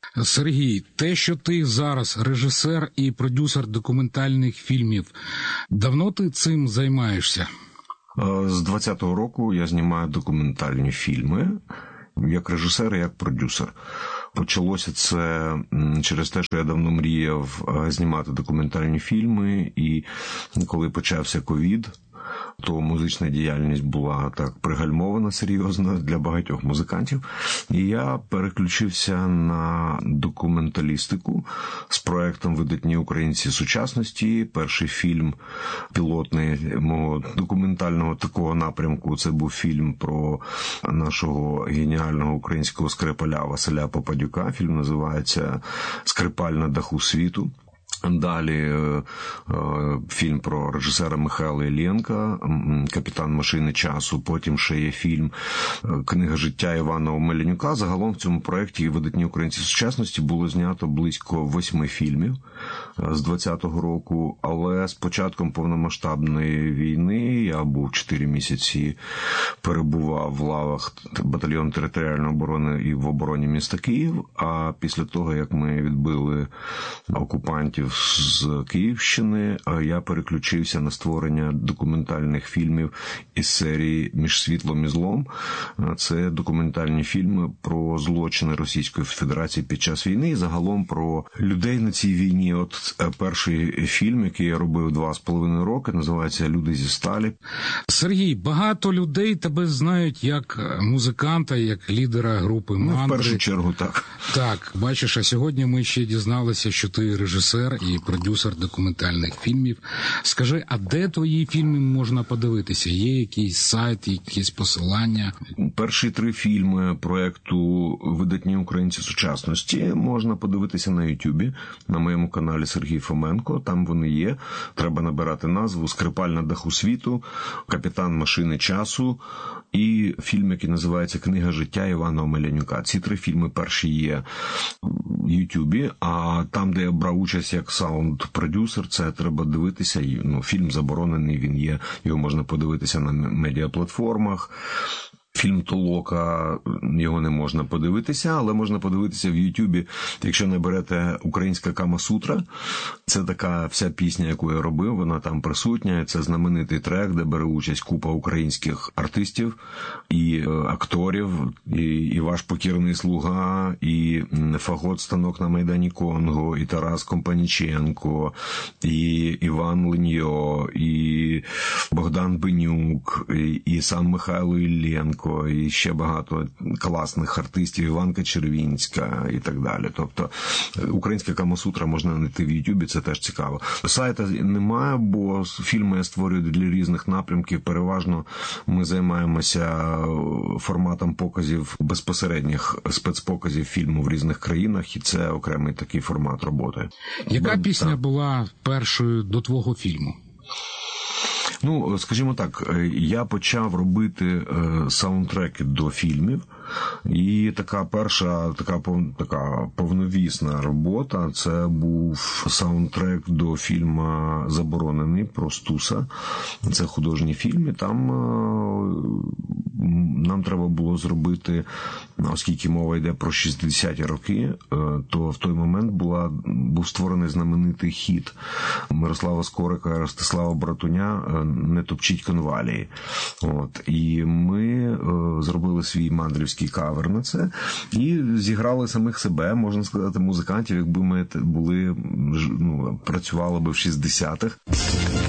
Сергій, те, що ти зараз режисер і продюсер документальних фільмів, давно ти цим займаєшся? З 20-го року я знімаю документальні фільми, як режисер і як продюсер. Почалося це через те, що я давно мріяв знімати документальні фільми, і коли почався ковід, то музична діяльність була так пригальмована серйозно для багатьох музикантів. І я переключився на документалістику з проектом «Видатні українці сучасності». Перший фільм пілотний мого документального такого напрямку – це був фільм про нашого геніального українського скрипаля Василя Попадюка. Фільм називається «Скрипаль на даху світу». Далі фільм про режисера Михайла Іллєнка «Капітан машини часу». Потім ще є фільм «Книга життя» Івана Омелянюка. Загалом в цьому проєкті «Видатні українці сучасності» було знято близько 8 фільмів з 20-го року. Але з початком повномасштабної війни я був 4 місяці, перебував в лавах батальйону територіальної оборони і в обороні міста Київ. А після того, як ми відбили окупантів з Київщини, я переключився на створення документальних фільмів із серії «Між світлом і злом». Це документальні фільми про злочини Російської Федерації під час війни і загалом про людей на цій війні. От перший фільм, який я робив 2,5 роки, називається «Люди зі сталі». Сергій, багато людей тебе знають як музиканта, як лідера групи «Мандри». В першу чергу, так. Так, бачиш, а сьогодні ми ще дізналися, що ти режисер і продюсер документальних фільмів. Скажи, а де твої фільми можна подивитися? Є якийсь сайт, якісь посилання? Перші 3 фільми проєкту «Видатні українці сучасності» можна подивитися на Ютубі, на моєму каналі Сергій Фоменко. Там вони є. Треба набирати назву «Скрипаль на даху світу», «Капітан машини часу» і фільм, який називається «Книга життя» Івана Омелянюка. Ці 3 фільми перші є в Ютубі, а там, де я брав участь як саунд-продюсер, це треба дивитися. Фільм заборонений, він є, його можна подивитися на медіаплатформах. Фільм «Толока», його не можна подивитися, але можна подивитися в Ютубі, якщо наберете «Українська Кама-сутра». Це така вся пісня, яку я робив, вона там присутня. Це знаменитий трек, де бере участь купа українських артистів і акторів, і «Ваш покірний слуга», і «Фагот станок на Майдані Конго», і Тарас Компаніченко, і Іван Леньо, і Богдан Бенюк, і сам Михайло Іллєнко, і ще багато класних артистів, Іванка Червінська і так далі. Тобто «Українська Кама-сутра» можна знайти в Ютубі, це теж цікаво. Сайта немає, бо фільми я створюю для різних напрямків. Переважно ми займаємося форматом показів, безпосередніх спецпоказів фільму в різних країнах, і це окремий такий формат роботи. Яка пісня була першою до твого фільму? Скажімо так, я почав робити саундтреки до фільмів, і така перша, така повновісна робота, це був саундтрек до фільму «Заборонений» про Стуса. Це художній фільм, і там нам треба було зробити, оскільки мова йде про 60-ті роки, то в той момент був створений знаменитий хіт Мирослава Скорика і Ростислава Братуня «Не топчіть конвалії». І ми зробили свій мандрівський кавер на це і зіграли самих себе, можна сказати, музикантів, якби ми працювали би в 60-х.